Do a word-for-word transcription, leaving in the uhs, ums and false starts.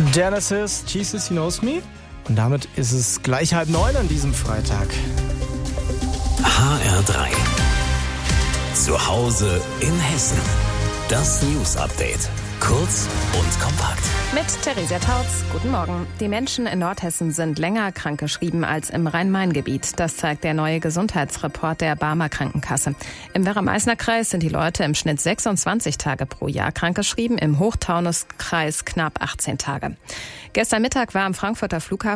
Genesis, Jesus, He Knows Me. Und damit ist es gleich halb neun an diesem Freitag. H R drei. Zu Hause in Hessen. Das News Update. Kurz und kompakt. Mit Theresia Tautz. Guten Morgen. Die Menschen in Nordhessen sind länger krankgeschrieben als im Rhein-Main-Gebiet. Das zeigt der neue Gesundheitsreport der Barmer Krankenkasse. Im Werra-Meißner-Kreis sind die Leute im Schnitt sechsundzwanzig Tage pro Jahr krankgeschrieben, im Hochtaunuskreis knapp achtzehn Tage. Gestern Mittag war am Frankfurter Flughafen